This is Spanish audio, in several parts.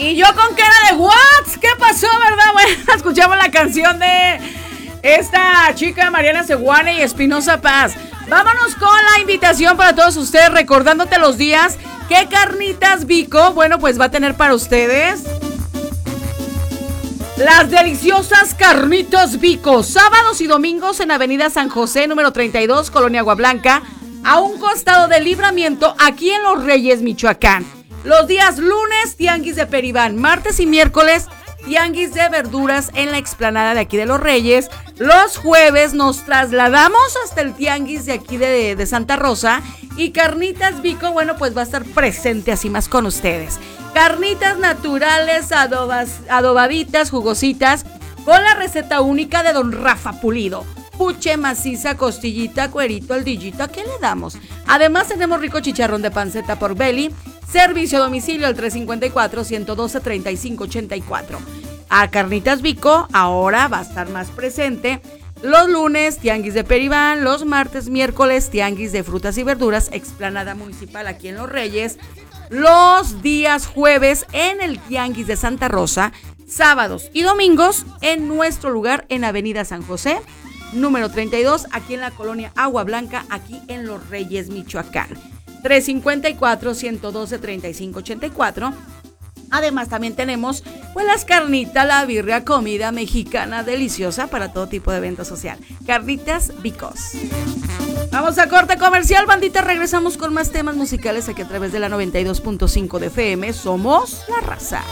Y yo con cara de what? ¿Qué pasó, verdad? Bueno, escuchamos la canción de esta chica Mariana Seguane y Espinosa Paz. Vámonos con la invitación para todos ustedes, recordándote los días que Carnitas Vico, bueno, pues va a tener para ustedes las deliciosas Carnitas Vico, sábados y domingos en Avenida San José, número 32, Colonia Agua Blanca, a un costado del Libramiento, aquí en Los Reyes, Michoacán. Los días lunes, tianguis de Peribán, martes y miércoles, tianguis de verduras en la explanada de aquí de Los Reyes. Los jueves nos trasladamos hasta el tianguis de aquí de Santa Rosa y Carnitas Vico, bueno, pues va a estar presente así más con ustedes. Carnitas naturales, adobaditas, jugositas, con la receta única de don Rafa Pulido. Puche, maciza, costillita, cuerito, aldillito, ¿a qué le damos? Además tenemos rico chicharrón de panceta por belly. Servicio a domicilio al 354-112-3584. A Carnitas Vico ahora va a estar más presente los lunes, tianguis de Peribán, los martes, miércoles, tianguis de frutas y verduras, explanada municipal aquí en Los Reyes, los días jueves en el tianguis de Santa Rosa, sábados y domingos en nuestro lugar en Avenida San José, número 32, aquí en la colonia Agua Blanca, aquí en Los Reyes, Michoacán. 354-112-3584. Además también tenemos pues las carnitas, la birria, comida mexicana deliciosa para todo tipo de evento social. Carnitas Vicos. Vamos a corte comercial, bandita. Regresamos con más temas musicales aquí a través de la 92.5 de FM. Somos La Raza.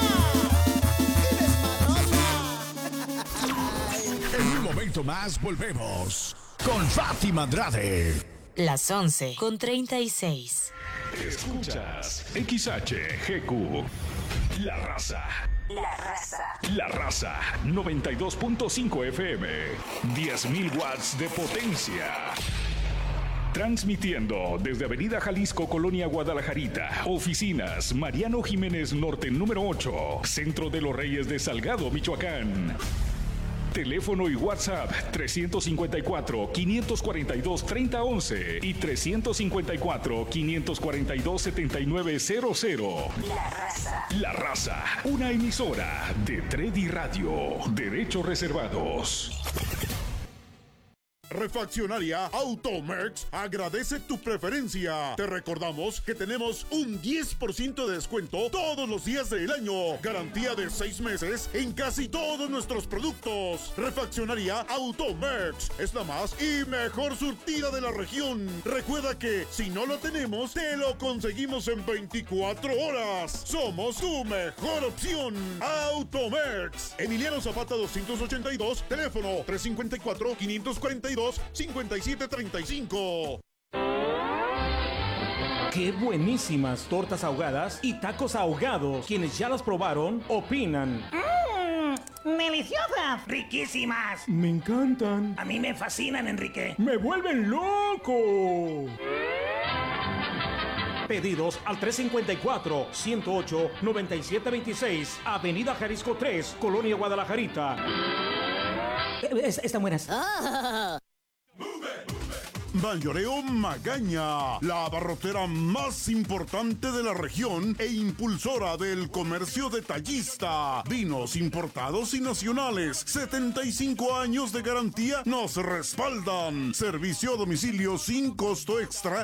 En un momento más volvemos con Fátima Andrade. Las 11:36. Escuchas XHGQ. La Raza. La Raza. La Raza 92.5 FM. 10.000 watts de potencia. Transmitiendo desde Avenida Jalisco, Colonia Guadalajarita. Oficinas Mariano Jiménez Norte número 8. Centro de Los Reyes de Salgado, Michoacán. Teléfono y WhatsApp 354-542-3011 y 354-542-7900. La Raza. La Raza, una emisora de Tredi Radio. Derechos reservados. Refaccionaria Automex agradece tu preferencia. Te recordamos que tenemos un 10% de descuento todos los días del año. Garantía de 6 meses en casi todos nuestros productos. Refaccionaria Automex es la más y mejor surtida de la región. Recuerda que si no lo tenemos, te lo conseguimos en 24 horas. Somos tu mejor opción. Automex. Emiliano Zapata 282, teléfono 354-542-5735. ¡Qué buenísimas tortas ahogadas y tacos ahogados! Quienes ya las probaron, opinan. ¡Deliciosas! ¡Riquísimas! Me encantan. A mí me fascinan, Enrique. ¡Me vuelven loco! Pedidos al 354-108-9726, Avenida Jalisco 3, Colonia Guadalajarita. Están buenas. Mayoreo Magaña, la abarrotera más importante de la región e impulsora del comercio detallista. Vinos importados y nacionales, 75 años de garantía nos respaldan. Servicio a domicilio sin costo extra